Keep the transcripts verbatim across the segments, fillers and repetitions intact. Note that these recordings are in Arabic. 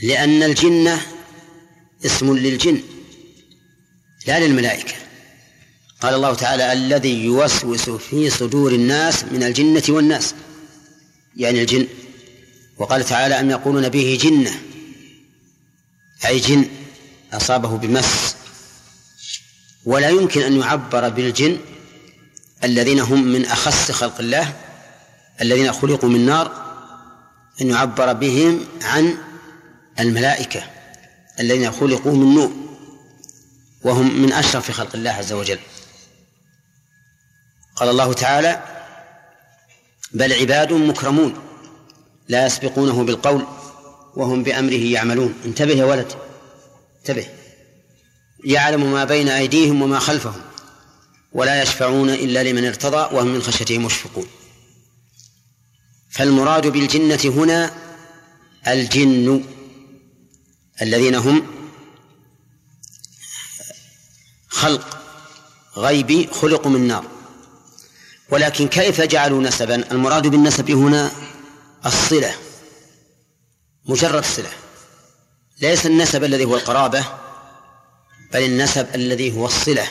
لأن الجنة اسم للجن لا للملائكة. قال الله تعالى الذي يوسوس في صدور الناس من الجنة والناس، يعني الجن. وقال تعالى أم يقولون به جنة، أي جن أصابه بمس. ولا يمكن أن يعبر بالجن الذين هم من أخص خلق الله الذين خلقوا من نار أن يعبر بهم عن الملائكة الذين خلقوا من نور وهم من أشرف خلق الله عز وجل. قال الله تعالى بل عباد مكرمون لا يسبقونه بالقول وهم بأمره يعملون. انتبه يا ولد، انتبه. يعلم ما بين أيديهم وما خلفهم ولا يشفعون إلا لمن ارتضى وهم من خشيته مشفقون. فالمراد بالجنة هنا الجن الذين هم خلق غيبي خلقوا من نار. ولكن كيف جعلوا نسبا؟ المراد بالنسب هنا الصلة، مجرد صلة، ليس النسب الذي هو القرابة بل النسب الذي هو الصلة.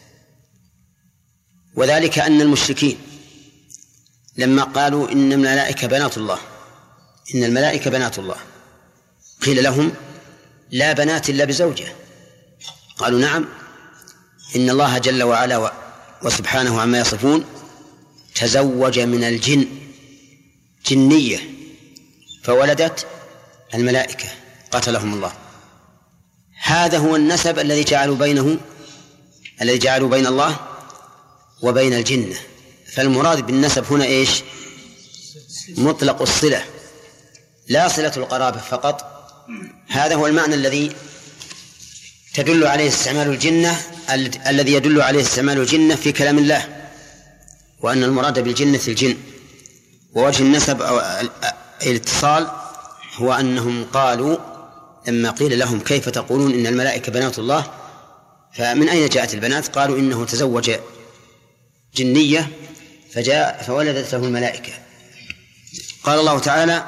وذلك أن المشركين لما قالوا إن الملائكة بنات الله إن الملائكة بنات الله قيل لهم لا بنات إلا بزوجه. قالوا نعم، إن الله جل وعلا وسبحانه عما يصفون تزوج من الجن جنية فولدت الملائكة قتلهم الله. هذا هو النسب الذي جعلوا بينه الذي جعلوا بين الله وبين الجنة. فالمراد بالنسب هنا إيش؟ مطلق الصلة لا صلة القرابة فقط. هذا هو المعنى الذي تدل عليه استعمال الجنة الذي يدل عليه استعمال الجنة في كلام الله، وأن المراد بالجنة الجن. ووجه النسب أو الاتصال هو أنهم قالوا لما قيل لهم كيف تقولون إن الملائكة بنات الله فمن أين جاءت البنات؟ قالوا إنه تزوج جنية فجاء فولدت له الملائكة. قال الله تعالى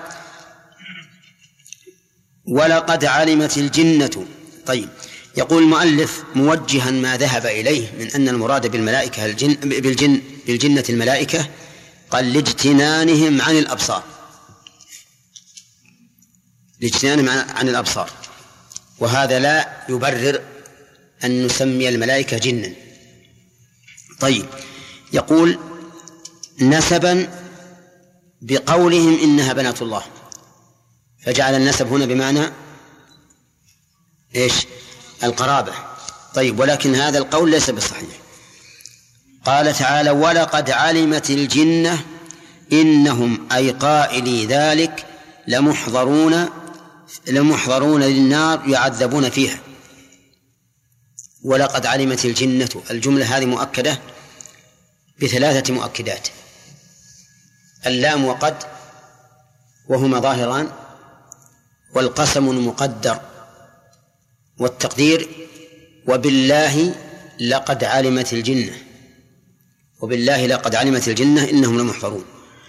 ولقد علمت الجنة. طيب، يقول المؤلف موجها ما ذهب إليه من أن المراد بالملائكة الجن بالجن بالجنة الملائكة قال لاجتنانهم عن الأبصار لاجتنانهم عن الأبصار وهذا لا يبرر أن نسمي الملائكة جنا. طيب، يقول نسبا بقولهم إنها بنات الله فجعل النسب هنا بمعنى إيش؟ القرابة. طيب، ولكن هذا القول ليس بصحيح. قال تعالى ولقد علمت الجنة إنهم أي قائلي ذلك لمحضرون لمحضرون للنار يعذبون فيها. ولقد علمت الجنة، الجملة هذه مؤكدة بثلاثة مؤكدات: اللام وقد وهما ظاهران، والقسم المقدر، والتقدير وبالله لقد علمت الجنة وبالله لقد علمت الجنة إنهم لمحضرون.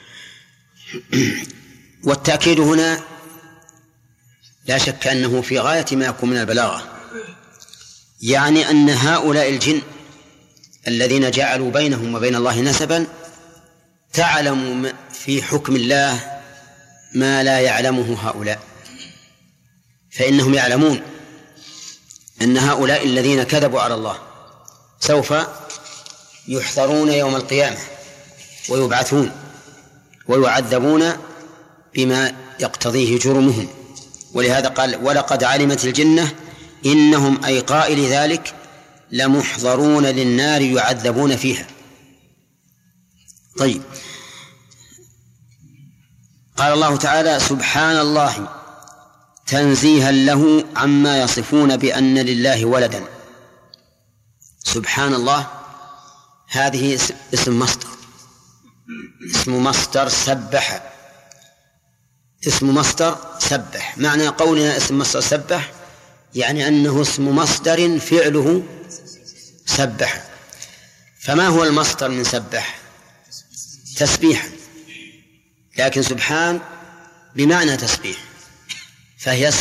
والتأكيد هنا لا شك أنه في غاية ما يكون من البلاغة، يعني أن هؤلاء الجن الذين جعلوا بينهم وبين الله نسبا تعلم في حكم الله ما لا يعلمه هؤلاء، فإنهم يعلمون أن هؤلاء الذين كذبوا على الله سوف يحضرون يوم القيامة ويبعثون ويعذبون بما يقتضيه جرمهم. ولهذا قال ولقد علمت الجنة إنهم أي قائل ذلك لمحضرون للنار يعذبون فيها. طيب، قال الله تعالى سبحان الله تنزيها له عما يصفون بأن لله ولدا. سبحان الله هذه اسم مصدر اسم مصدر سبح اسم مصدر سبح. معنى قولنا اسم مصدر سبح يعني أنه اسم مصدر فعله سبح. فما هو المصدر من سبح؟ تسبيح، لكن سبحان بمعنى تسبيح، فهي